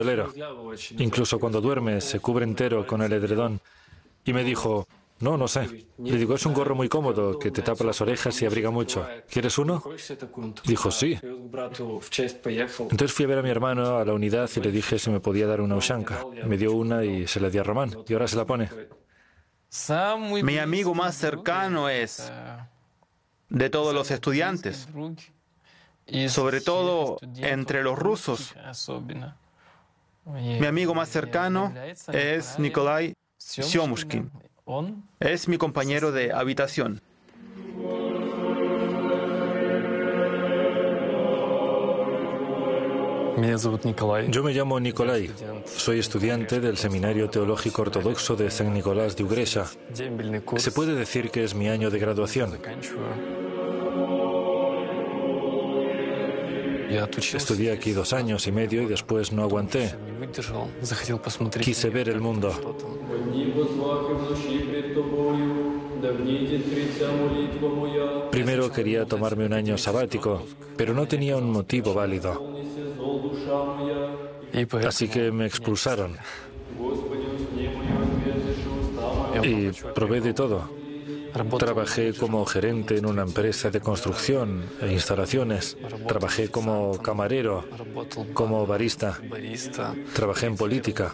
Incluso cuando duerme se cubre entero con el edredón. Y me dijo, no sé. Le digo, es un gorro muy cómodo que te tapa las orejas y abriga mucho. ¿Quieres uno? Dijo, sí. Entonces fui a ver a mi hermano a la unidad y le dije si me podía dar una ushanka. Me dio una y se la di a Román. Y ahora se la pone. Mi amigo más cercano es de todos los estudiantes, sobre todo entre los rusos. Mi amigo más cercano es Nikolai Syomushkin. Es mi compañero de habitación. Yo me llamo Nikolai. Soy estudiante del Seminario Teológico Ortodoxo de San Nicolás de Ugresha. Se puede decir que es mi año de graduación. Estudié aquí 2 años y medio y después no aguanté. Quise ver el mundo. Primero quería tomarme un año sabático, pero no tenía un motivo válido. Así que me expulsaron. Y probé de todo. Trabajé como gerente en una empresa de construcción e instalaciones. Trabajé como camarero, como barista. Trabajé en política.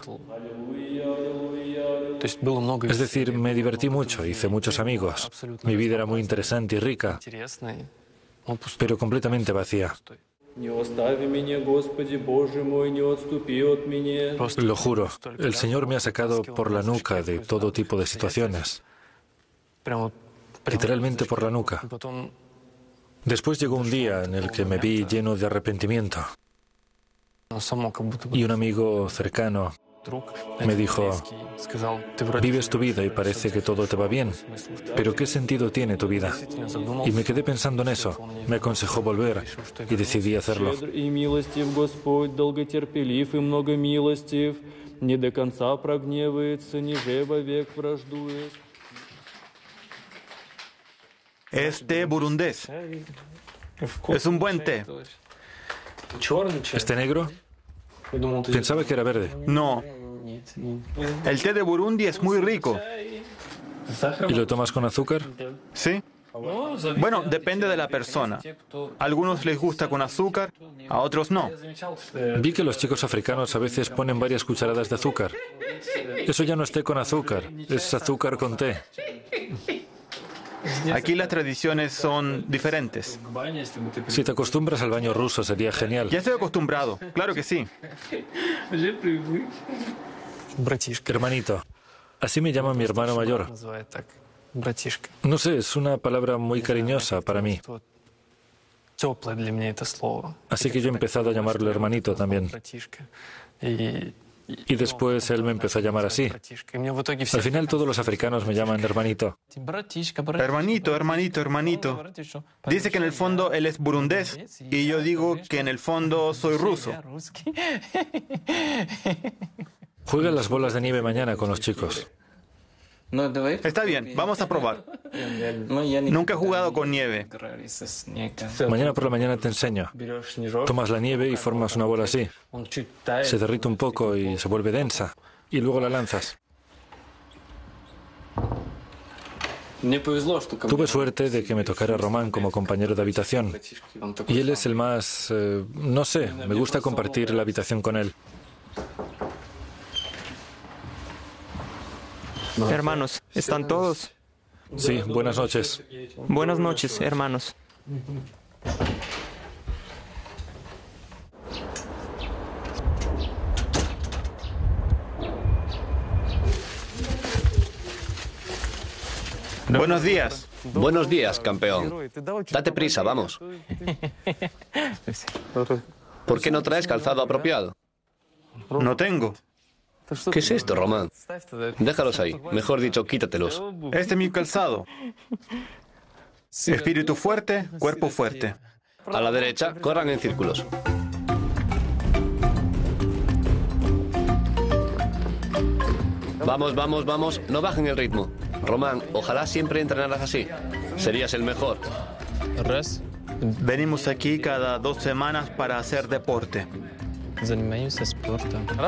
Es decir, me divertí mucho, hice muchos amigos. Mi vida era muy interesante y rica, pero completamente vacía. Lo juro, el Señor me ha sacado por la nuca de todo tipo de situaciones. Literalmente por la nuca. Después llegó un día en el que me vi lleno de arrepentimiento. Y un amigo cercano me dijo, vives tu vida y parece que todo te va bien, pero ¿qué sentido tiene tu vida? Y me quedé pensando en eso. Me aconsejó volver y decidí hacerlo. Es té burundés. Es un buen té. ¿Este negro? Pensaba que era verde. No. El té de Burundi es muy rico. ¿Y lo tomas con azúcar? ¿Sí? Bueno, depende de la persona. A algunos les gusta con azúcar, a otros no. Vi que los chicos africanos a veces ponen varias cucharadas de azúcar. Eso ya no es té con azúcar, es azúcar con té. Aquí las tradiciones son diferentes. Si te acostumbras al baño ruso sería genial. Ya estoy acostumbrado, claro que sí. Hermanito. Así me llama mi hermano mayor. No sé, es una palabra muy cariñosa para mí. Así que yo he empezado a llamarlo hermanito también. Y después él me empezó a llamar así. Al final todos los africanos me llaman hermanito. Hermanito, hermanito, hermanito. Dice que en el fondo él es burundés y yo digo que en el fondo soy ruso. Juega las bolas de nieve mañana con los chicos. Está bien, vamos a probar. Nunca he jugado con nieve. Mañana por la mañana te enseño. Tomas la nieve y formas una bola así. Se derrite un poco y se vuelve densa. Y luego la lanzas. Tuve suerte de que me tocara Román como compañero de habitación. Y él es el más... no sé, me gusta compartir la habitación con él. Hermanos, ¿están todos? Sí, buenas noches. Buenas noches, hermanos. Buenos días. Buenos días, campeón. Date prisa, vamos. ¿Por qué no traes calzado apropiado? No tengo. ¿Qué es esto, Román? Déjalos ahí. Mejor dicho, quítatelos. Este es mi calzado. Espíritu fuerte, cuerpo fuerte. A la derecha, corran en círculos. Vamos, vamos, vamos. No bajen el ritmo. Román, ojalá siempre entrenaras así. Serías el mejor. Venimos aquí cada 2 semanas para hacer deporte. Занимаюсь спортом.